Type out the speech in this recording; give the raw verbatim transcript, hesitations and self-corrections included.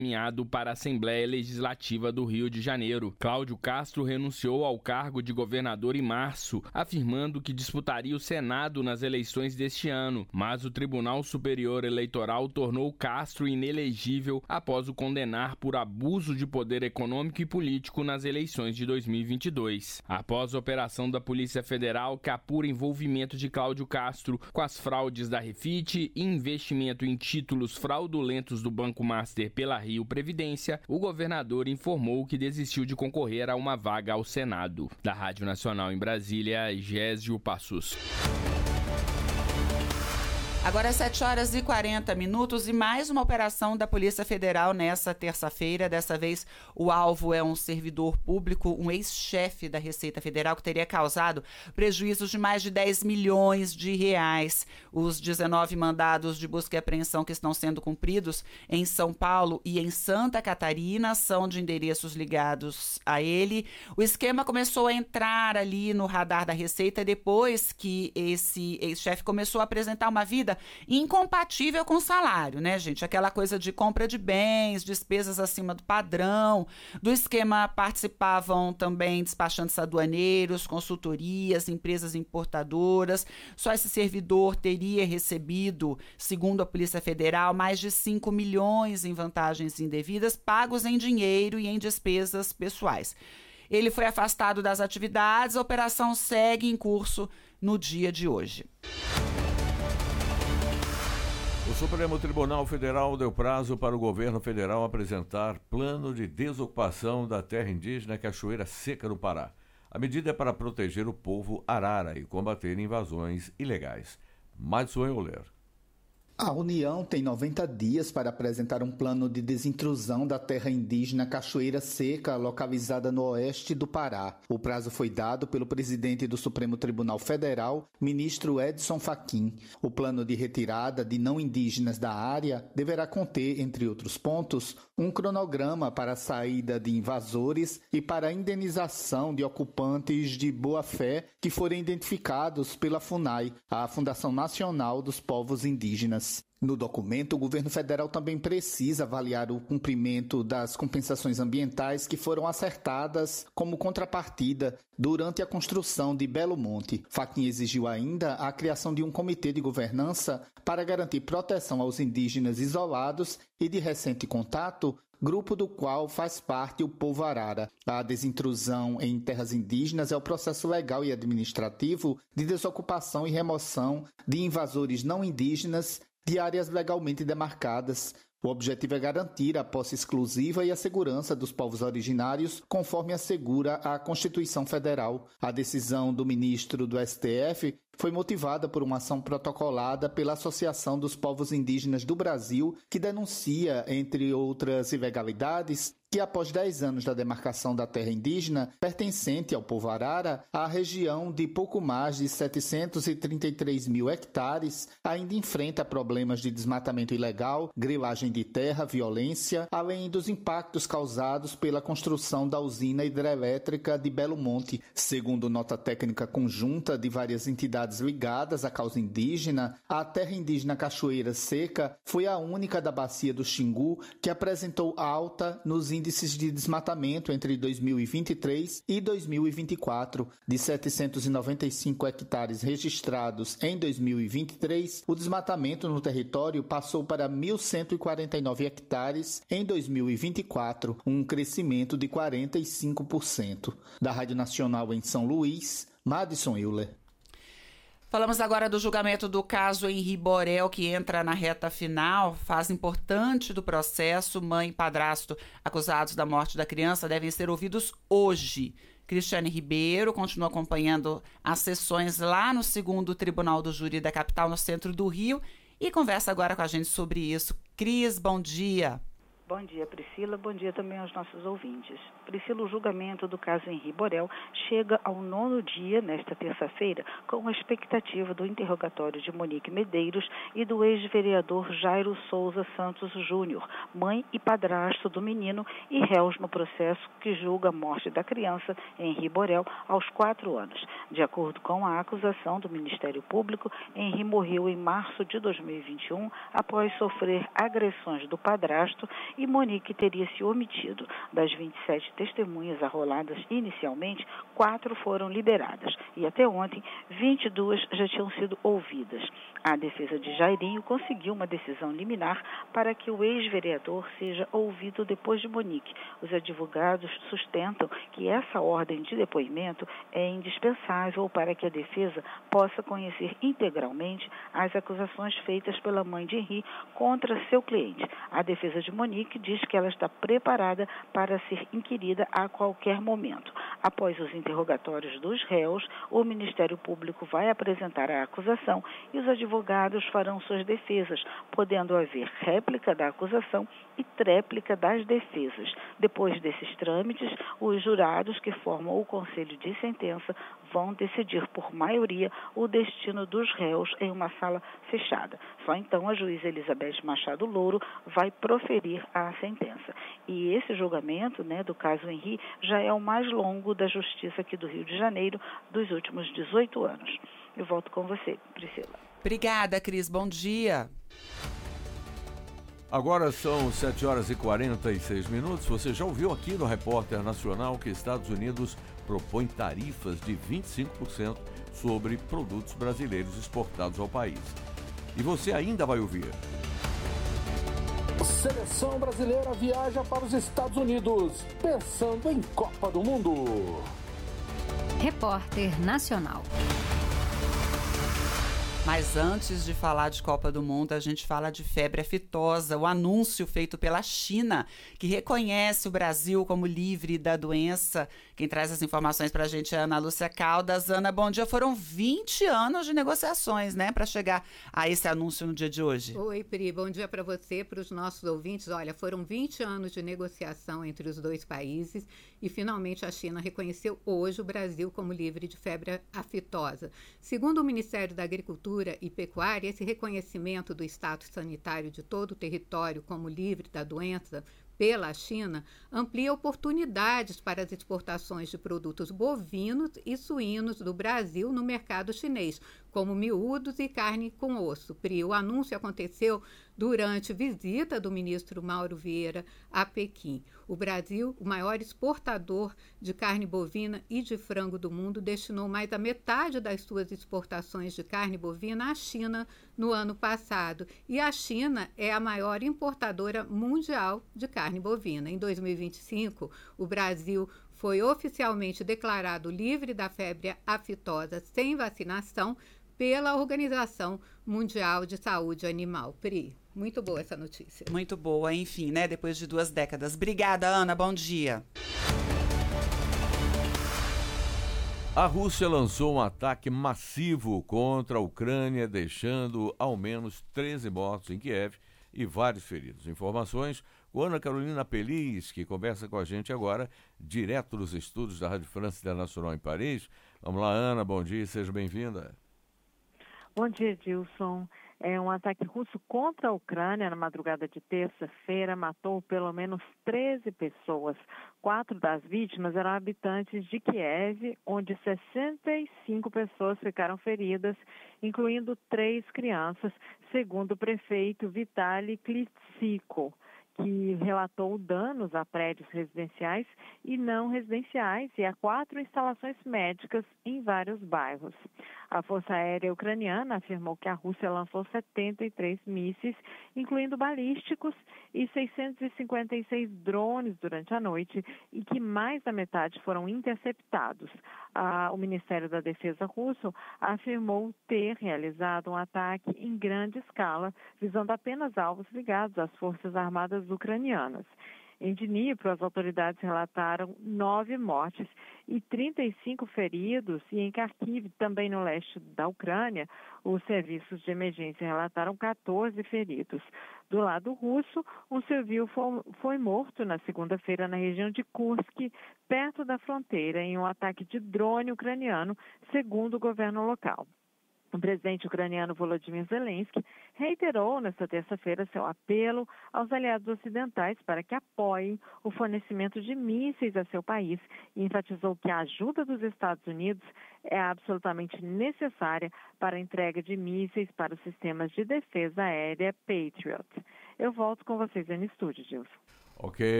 Encaminhado para a Assembleia Legislativa do Rio de Janeiro. Cláudio Castro renunciou ao cargo de governador em março, afirmando que disputaria o Senado nas eleições deste ano, mas o Tribunal Superior Eleitoral tornou Castro inelegível após o condenar por abuso de poder econômico e político nas eleições de dois mil e vinte e dois. Após a operação da Polícia Federal que apura envolvimento de Cláudio Castro com as fraudes da Refit e investimento em títulos fraudulentos do Banco Master pela Rio Previdência, o governador informou que desistiu de concorrer a uma vaga ao Senado. Da Rádio Nacional em Brasília, Gésio Passos. Agora é sete horas e quarenta minutos e mais uma operação da Polícia Federal nessa terça-feira. Dessa vez o alvo é um servidor público, um ex-chefe da Receita Federal que teria causado prejuízos de mais de dez milhões de reais. Os dezenove mandados de busca e apreensão que estão sendo cumpridos em São Paulo e em Santa Catarina são de endereços ligados a ele. O esquema começou a entrar ali no radar da Receita depois que esse ex-chefe começou a apresentar uma vida incompatível com o salário, né, gente? Aquela coisa de compra de bens, despesas acima do padrão. Do esquema participavam também despachantes aduaneiros, consultorias, empresas importadoras. Só esse servidor teria recebido, segundo a Polícia Federal, mais de cinco milhões em vantagens indevidas pagos em dinheiro e em despesas pessoais. Ele foi afastado das atividades, a operação segue em curso no dia de hoje. O Supremo Tribunal Federal deu prazo para o governo federal apresentar plano de desocupação da terra indígena Cachoeira Seca no Pará. A medida é para proteger o povo arara e combater invasões ilegais. Madison Euler. A União tem noventa dias para apresentar um plano de desintrusão da terra indígena Cachoeira Seca, localizada no oeste do Pará. O prazo foi dado pelo presidente do Supremo Tribunal Federal, ministro Edson Fachin. O plano de retirada de não indígenas da área deverá conter, entre outros pontos, um cronograma para a saída de invasores e para a indenização de ocupantes de boa-fé que forem identificados pela FUNAI, a Fundação Nacional dos Povos Indígenas. No documento, o governo federal também precisa avaliar o cumprimento das compensações ambientais que foram acertadas como contrapartida durante a construção de Belo Monte. Fachin exigiu ainda a criação de um comitê de governança para garantir proteção aos indígenas isolados e de recente contato, grupo do qual faz parte o povo arara. A desintrusão em terras indígenas é o processo legal e administrativo de desocupação e remoção de invasores não indígenas de áreas legalmente demarcadas. O objetivo é garantir a posse exclusiva e a segurança dos povos originários, conforme assegura a Constituição Federal. A decisão do ministro do S T F foi motivada por uma ação protocolada pela Associação dos Povos Indígenas do Brasil, que denuncia, entre outras ilegalidades, que após dez anos da demarcação da terra indígena pertencente ao povo arara, a região de pouco mais de setecentos e trinta e três mil hectares ainda enfrenta problemas de desmatamento ilegal, grilagem de terra, violência, além dos impactos causados pela construção da usina hidrelétrica de Belo Monte. Segundo nota técnica conjunta de várias entidades ligadas à causa indígena, a terra indígena Cachoeira Seca foi a única da bacia do Xingu que apresentou alta nos índices de desmatamento entre dois mil e vinte e três e dois mil e vinte e quatro. De setecentos e noventa e cinco hectares registrados em dois mil e vinte e três, o desmatamento no território passou para mil cento e quarenta e nove hectares em dois mil e vinte e quatro, um crescimento de quarenta e cinco por cento. Da Rádio Nacional em São Luís, Madison Euler. Falamos agora do julgamento do caso Henri Borel, que entra na reta final. Fase importante do processo. Mãe e padrasto acusados da morte da criança devem ser ouvidos hoje. Cristiane Ribeiro continua acompanhando as sessões lá no segundo Tribunal do Júri da capital, no centro do Rio, e conversa agora com a gente sobre isso. Cris, bom dia. Bom dia, Priscila. Bom dia também aos nossos ouvintes. Priscila, o julgamento do caso Henri Borel chega ao nono dia, nesta terça-feira, com a expectativa do interrogatório de Monique Medeiros e do ex-vereador Jairo Souza Santos Júnior, mãe e padrasto do menino e réus no processo que julga a morte da criança Henri Borel aos quatro anos. De acordo com a acusação do Ministério Público, Henri morreu em março de dois mil e vinte e um após sofrer agressões do padrasto e Monique teria se omitido. Das vinte e sete testemunhas arroladas inicialmente, quatro foram liberadas e até ontem, vinte e duas já tinham sido ouvidas. A defesa de Jairinho conseguiu uma decisão liminar para que o ex-vereador seja ouvido depois de Monique. Os advogados sustentam que essa ordem de depoimento é indispensável para que a defesa possa conhecer integralmente as acusações feitas pela mãe de Henri contra seu cliente. A defesa de Monique diz que ela está preparada para ser inquirida a qualquer momento. Após os interrogatórios dos réus, o Ministério Público vai apresentar a acusação e os advogados farão suas defesas, podendo haver réplica da acusação e tréplica das defesas. Depois desses trâmites, os jurados que formam o Conselho de Sentença vão decidir por maioria o destino dos réus em uma sala fechada. Só então a juíza Elizabeth Machado Louro vai proferir a sentença. E esse julgamento, né, do caso Henri já é o mais longo da Justiça aqui do Rio de Janeiro dos últimos dezoito anos. Eu volto com você, Priscila. Obrigada, Cris. Bom dia. Agora são sete horas e quarenta e seis minutos. Você já ouviu aqui no Repórter Nacional que Estados Unidos propõe tarifas de vinte e cinco por cento sobre produtos brasileiros exportados ao país. E você ainda vai ouvir. Seleção brasileira viaja para os Estados Unidos, pensando em Copa do Mundo. Repórter Nacional. Mas antes de falar de Copa do Mundo, a gente fala de febre aftosa, o anúncio feito pela China, que reconhece o Brasil como livre da doença. Quem traz as informações para a gente é a Ana Lúcia Caldas. Ana, bom dia. Foram vinte anos de negociações, né, para chegar a esse anúncio no dia de hoje. Oi, Pri. Bom dia para você, para os nossos ouvintes. Olha, foram vinte anos de negociação entre os dois países e, finalmente, a China reconheceu hoje o Brasil como livre de febre aftosa. Segundo o Ministério da Agricultura e Pecuária, esse reconhecimento do status sanitário de todo o território como livre da doença pela China amplia oportunidades para as exportações de produtos bovinos e suínos do Brasil no mercado chinês, como miúdos e carne com osso. Pri, o anúncio aconteceu durante visita do ministro Mauro Vieira a Pequim. O Brasil, o maior exportador de carne bovina e de frango do mundo, destinou mais da metade das suas exportações de carne bovina à China no ano passado. E a China é a maior importadora mundial de carne bovina. Em dois mil e vinte e cinco, o Brasil foi oficialmente declarado livre da febre aftosa sem vacinação pela Organização Mundial de Saúde Animal. Pri, muito boa essa notícia. Muito boa, enfim, né? Depois de duas décadas. Obrigada, Ana. Bom dia. A Rússia lançou um ataque massivo contra a Ucrânia, deixando ao menos treze mortos em Kiev e vários feridos. Informações com Ana Carolina Pelis, que conversa com a gente agora, direto dos estúdios da Rádio França Internacional em Paris. Vamos lá, Ana, bom dia, seja bem-vinda. Bom dia, Dilson. É um ataque russo contra a Ucrânia na madrugada de terça-feira matou pelo menos treze pessoas. Quatro das vítimas eram habitantes de Kiev, onde sessenta e cinco pessoas ficaram feridas, incluindo três crianças, segundo o prefeito Vitaly Klitschko, que relatou danos a prédios residenciais e não residenciais e a quatro instalações médicas em vários bairros. A Força Aérea Ucraniana afirmou que a Rússia lançou setenta e três mísseis, incluindo balísticos, e seiscentos e cinquenta e seis drones durante a noite, e que mais da metade foram interceptados. Ah, o Ministério da Defesa russo afirmou ter realizado um ataque em grande escala, visando apenas alvos ligados às Forças Armadas ucranianas. Em Dnipro, as autoridades relataram nove mortes e trinta e cinco feridos, e em Kharkiv, também no leste da Ucrânia, os serviços de emergência relataram quatorze feridos. Do lado russo, um civil foi morto na segunda-feira na região de Kursk, perto da fronteira, em um ataque de drone ucraniano, segundo o governo local. O presidente ucraniano Volodymyr Zelensky reiterou nesta terça-feira seu apelo aos aliados ocidentais para que apoiem o fornecimento de mísseis a seu país e enfatizou que a ajuda dos Estados Unidos é absolutamente necessária para a entrega de mísseis para os sistemas de defesa aérea Patriot. eu volto com vocês aí no estúdio, Gilson. Ok.